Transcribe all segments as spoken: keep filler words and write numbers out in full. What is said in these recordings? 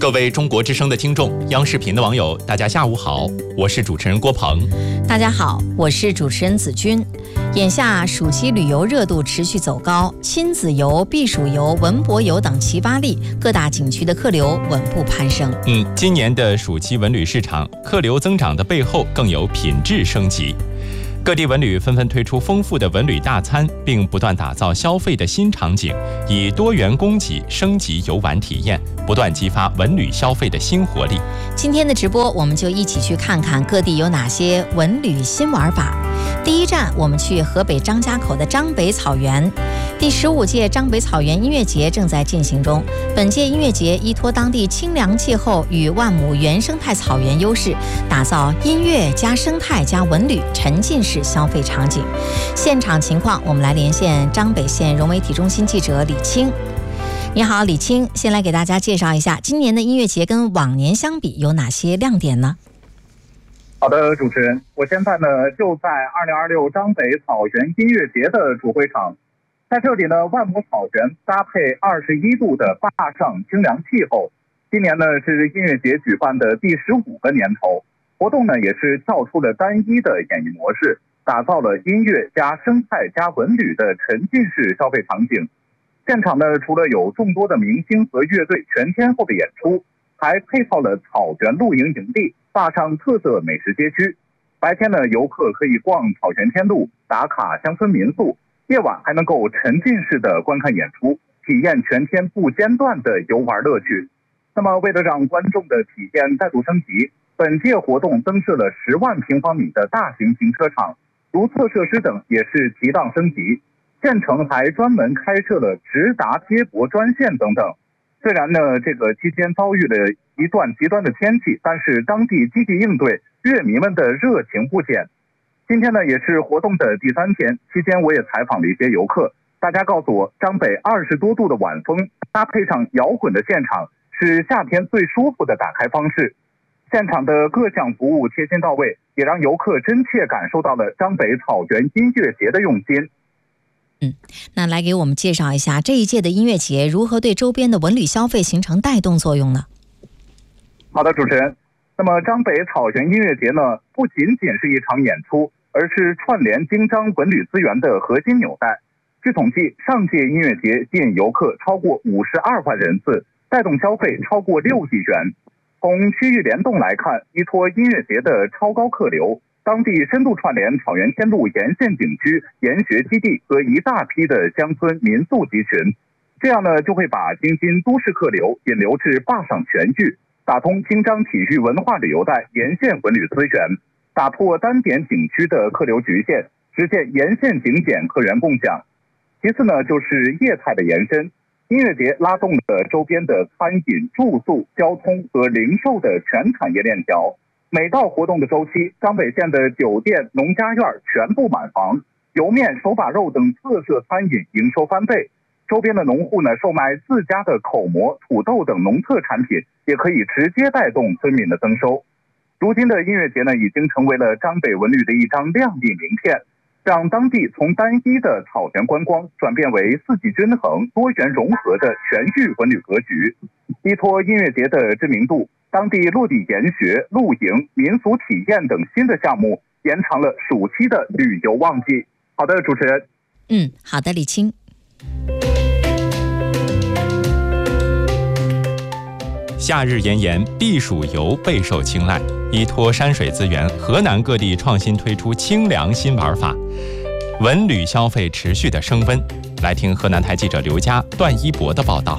各位中国之声的听众，央视频的网友，大家下午好，我是主持人郭鹏。 大家好，我是主持人子君。眼下暑期旅游热度持续走高，亲子游、避暑游、文博游等齐发力，各大景区的客流稳步攀升。 嗯，今年的暑期文旅市场客流增长的背后更有品质升级。各地文旅纷纷推出丰富的文旅大餐，并不断打造消费的新场景，以多元供给升级游玩体验，不断激发文旅消费的新活力。 今天的直播，我们就一起去看看各地有哪些文旅新玩法。第一站，我们去河北张家口的张北草原。第十五届张北草原音乐节正在进行中。本届音乐节依托当地清凉气候与万亩原生态草原优势，打造音乐加生态加文旅沉浸式消费场景。现场情况，我们来连线张北县融媒体中心记者李青。你好，李青，先来给大家介绍一下今年的音乐节跟往年相比有哪些亮点呢？ 好的，主持人，我现在呢就在二零二六张北草原音乐节的主会场，在这里呢，万亩草原搭配二十一度的坝上清凉气候，今年呢是音乐节举办的第十五个年头，活动呢也是跳出了单一的演绎模式，打造了音乐加生态加文旅的沉浸式消费场景。现场呢除了有众多的明星和乐队全天候的演出，还配套了草原露营营地、坝上特色美食街区。白天呢，游客可以逛草原天路、打卡乡村民宿，夜晚还能够沉浸式的观看演出，体验全天不间断的游玩乐趣。那么，为了让观众的体验再度升级，本届活动增设了十万平方米的大型停车场，如厕设施等也是提档升级。县城还专门开设了直达接驳专线等等。虽然呢，这个期间遭遇了一段极端的天气，但是当地积极应对，乐迷们的热情不减。今天呢，也是活动的第三天，期间我也采访了一些游客，大家告诉我，张北二十多度的晚风搭配上摇滚的现场，是夏天最舒服的打开方式。现场的各项服务贴心到位，也让游客真切感受到了张北草原音乐节的用心。 嗯，那来给我们介绍一下这一届的音乐节如何对周边的文旅消费形成带动作用呢？ 好的，主持人。那么张北草原音乐节呢，不仅仅是一场演出，而是串联京张文旅资源的核心纽带。据统计，上届音乐节吸引游客超过五十二万人次，带动消费超过六亿元。从区域联动来看，依托音乐节的超高客流，当地深度串联草原天路沿线景区、研学基地和一大批的乡村民宿集群，这样呢就会把京津都市客流引流至坝上全域，打通京张体育文化旅游带沿线文旅资源，打破单点景区的客流局限，实现沿线景点客源共享。其次呢，就是业态的延伸。音乐节拉动了周边的餐饮、住宿、交通和零售的全产业链条。每到活动的周期，张北县的酒店、农家院全部满房，油面、手把肉等特色餐饮营收翻倍。周边的农户呢，售卖自家的口蘑、土豆等农特产品，也可以直接带动村民的增收。如今的音乐节呢，已经成为了张北文旅的一张亮丽名片，让当地从单一的草原观光转变为四季均衡、多元融合的全域文旅格局。依托音乐节的知名度，当地落地研学、露营、民俗体验等新的项目，延长了暑期的旅游旺季。好的，主持人。 嗯，好的，李青。 夏日炎炎，避暑游备受青睐。依托山水资源，河南各地创新推出清凉新玩法，文旅消费持续的升温。来听河南台记者刘佳、段一博的报道。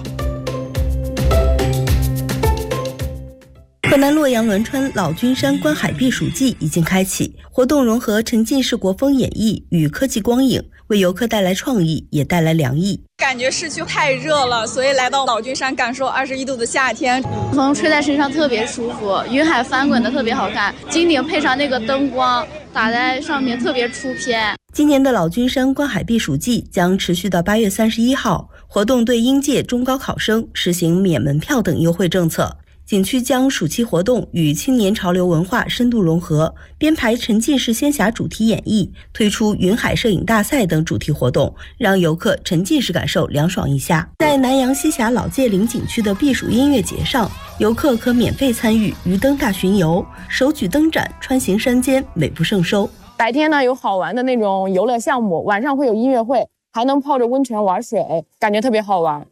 河南洛阳栾川老君山观海避暑季已经开启，活动融合沉浸式国风演绎与科技光影，为游客带来创意，也带来凉意。 感觉市区太热了，所以来到老君山感受二十一度的夏天， 风吹在身上特别舒服，云海翻滚的特别好看，金顶配上那个灯光打在上面特别出片。 今年的老君山观海避暑季将持续到八月三十一号，活动对应届中高考生实行免门票等优惠政策。 景区将暑期活动与青年潮流文化深度融合，编排沉浸式仙侠主题演绎，推出云海摄影大赛等主题活动，让游客沉浸式感受凉爽一下。在南洋西峡老界岭景区的避暑音乐节上，游客可免费参与鱼灯大巡游，手举灯盏穿行山间，美不胜收。 白天呢有好玩的那种游乐项目，晚上会有音乐会，还能泡着温泉玩水，感觉特别好玩。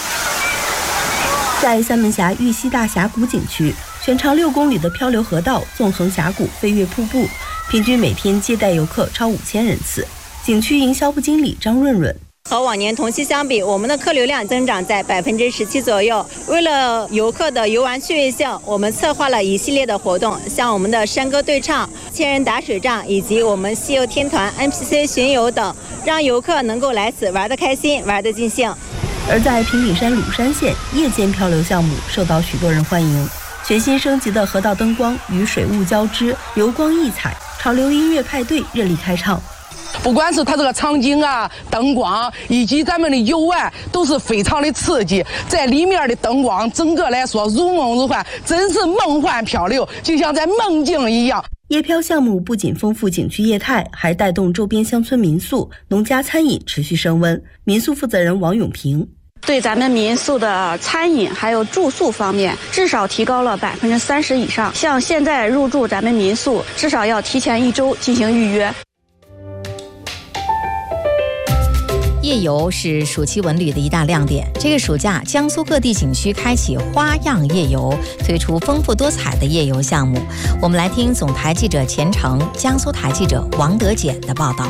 在三门峡玉溪大峡谷景区，全长六公里的漂流河道纵横峡谷，飞跃瀑布，平均每天接待游客超五千人次。景区营销部经理张润润。 和往年同期相比，我们的客流量增长在百分之十七左右。为了游客的游玩趣味性，我们策划了一系列的活动，像我们的山歌对唱、千人打水仗，以及我们西游天团 N P C 巡游等，让游客能够来此玩得开心，玩得尽兴。 而在平顶山鲁山县，夜间漂流项目受到许多人欢迎。全新升级的河道灯光与水雾交织，流光溢彩，潮流音乐派对热力开唱。 不管是它这个场景啊、灯光以及咱们的游玩，都是非常的刺激。在里面的灯光，整个来说如梦如幻，真是梦幻漂流，就像在梦境一样。 夜漂项目不仅丰富景区业态，还带动周边乡村民宿、农家餐饮持续升温。民宿负责人王永平。 对咱们民宿的餐饮还有住宿方面，至少提高了百分之三十以上。像现在入住咱们民宿，至少要提前一周进行预约。 夜游是暑期文旅的一大亮点。这个暑假，江苏各地景区开启花样夜游，推出丰富多彩的夜游项目。我们来听总台记者钱成、江苏台记者王德简的报道。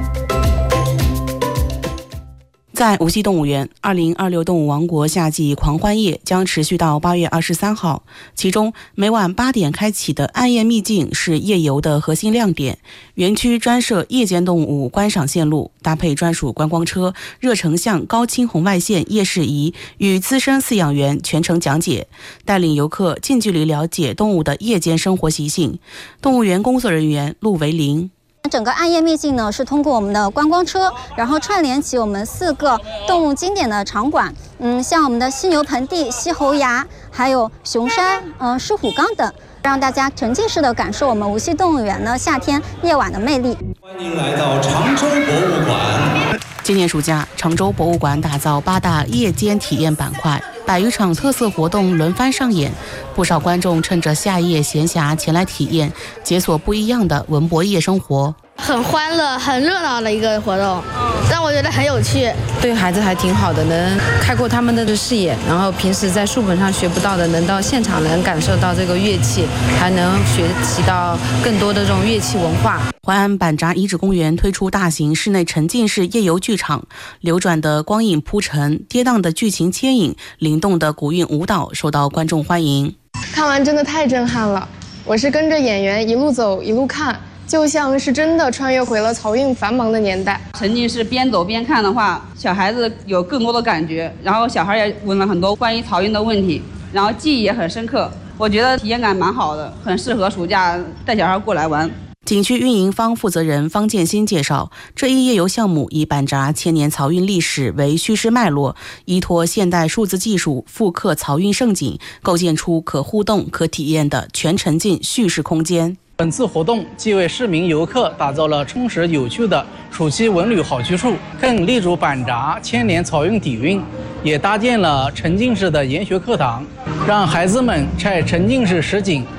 在无锡动物园，二零二六动物王国夏季狂欢夜将持续到八月二十三号。其中，每晚八点开启的暗夜秘境是夜游的核心亮点。园区专设夜间动物观赏线路，搭配专属观光车、热成像高清红外线夜视仪，与资深饲养员全程讲解，带领游客近距离了解动物的夜间生活习性。动物园工作人员陆维林。 整个暗夜秘境呢，是通过我们的观光车，然后串联起我们四个动物经典的场馆，嗯，像我们的犀牛盆地、犀猴崖，还有熊山、呃狮虎岗等，让大家沉浸式的感受我们无锡动物园呢夏天夜晚的魅力。 欢迎来到常州博物馆。 今年暑假，常州博物馆打造八大夜间体验板块，百余场特色活动轮番上演，不少观众趁着夏夜闲暇前来体验，解锁不一样的文博夜生活。 很欢乐、很热闹的一个活动，让我觉得很有趣。 对孩子还挺好的，能开阔他们的视野，然后平时在书本上学不到的，能到现场能感受到这个乐器，还能学习到更多的这种乐器文化。 淮安板闸遗址公园推出大型室内沉浸式夜游剧场，流转的光影铺陈，跌宕的剧情牵引，灵动的古韵舞蹈受到观众欢迎。 看完真的太震撼了，我是跟着演员一路走一路看，就像是真的穿越回了漕运繁忙的年代。 沉浸式边走边看的话，小孩子有更多的感觉，然后小孩也问了很多关于漕运的问题，然后记忆也很深刻。我觉得体验感蛮好的，很适合暑假带小孩过来玩。 景区运营方负责人方建新介绍，这一夜游项目以板闸千年漕运历史为叙事脉络，依托现代数字技术复刻漕运盛景，构建出可互动、可体验的全沉浸叙事空间。 本次活动既为市民游客打造了充实有趣的暑期文旅好去处，更立足板闸千年漕运底蕴，也搭建了沉浸式的研学课堂，让孩子们在沉浸式实景